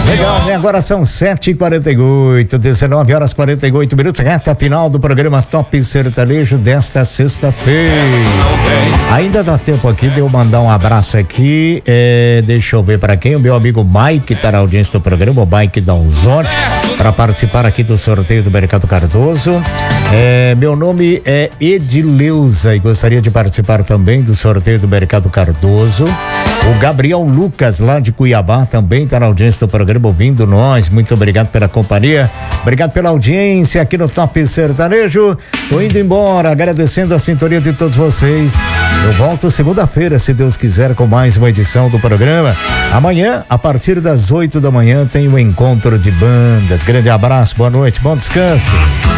Legal, né? Agora são 7h48, 19 horas 48 minutos, reta final do programa Top Sertanejo desta sexta-feira. Ainda dá tempo aqui de eu mandar um abraço aqui, deixa eu ver pra quem, o meu amigo Mike tá na audiência do programa, o Mike Donzotti, para participar aqui do sorteio do Mercado Cardoso. Meu nome é Edileuza e gostaria de participar também do sorteio do Mercado Cardoso. O Gabriel Lucas, lá de Cuiabá, também está na audiência do programa, ouvindo nós. Muito obrigado pela companhia, obrigado pela audiência aqui no Top Sertanejo. Tô indo embora, agradecendo a sintonia de todos vocês. Eu volto segunda-feira, se Deus quiser, com mais uma edição do programa. Amanhã, a partir das 8 da manhã, tem o encontro de bandas. Grande abraço, boa noite, bom descanso.